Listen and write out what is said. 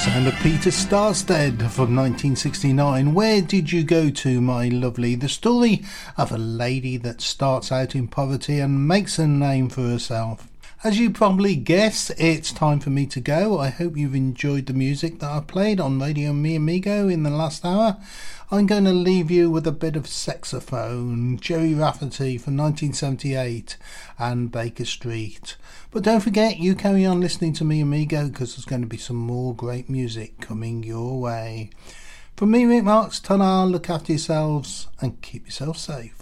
sound of Peter Starstead from 1969. Where did you go to, my lovely? The story of a lady that starts out in poverty and makes a name for herself. As you probably guessed, it's time for me to go. I hope you've enjoyed the music that I played on Radio Mi Amigo in the last hour. I'm going to leave you with a bit of saxophone, Jerry Rafferty from 1978 and Baker Street. But don't forget, you carry on listening to Mi Amigo because there's going to be some more great music coming your way. From me, Rick Marks, ta-ra, look after yourselves and keep yourself safe.